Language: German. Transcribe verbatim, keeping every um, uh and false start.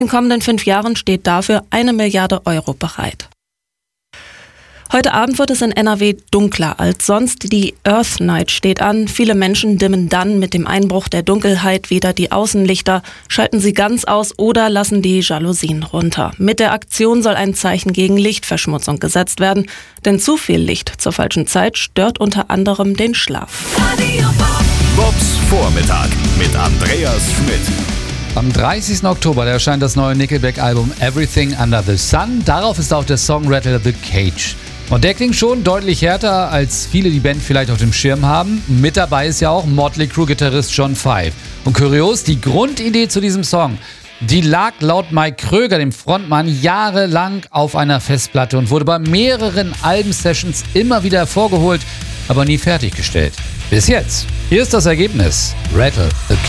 In den kommenden fünf Jahren steht dafür eine Milliarde Euro bereit. Heute Abend wird es in N R W dunkler als sonst. Die Earth Night steht an. Viele Menschen dimmen dann mit dem Einbruch der Dunkelheit wieder die Außenlichter, schalten sie ganz aus oder lassen die Jalousien runter. Mit der Aktion soll ein Zeichen gegen Lichtverschmutzung gesetzt werden, denn zu viel Licht zur falschen Zeit stört unter anderem den Schlaf. Bobs Vormittag mit Andreas Schmidt. Am dreißigsten Oktober erscheint das neue Nickelback-Album Everything Under the Sun. Darauf ist auch der Song Rattle the Cage. Und der klingt schon deutlich härter, als viele die Band vielleicht auf dem Schirm haben. Mit dabei ist ja auch Motley Crue-Gitarrist John Five. Und kurios, die Grundidee zu diesem Song, die lag laut Mike Kröger, dem Frontmann, jahrelang auf einer Festplatte und wurde bei mehreren Albensessions immer wieder hervorgeholt, aber nie fertiggestellt. Bis jetzt. Hier ist das Ergebnis. Rattle the Cage.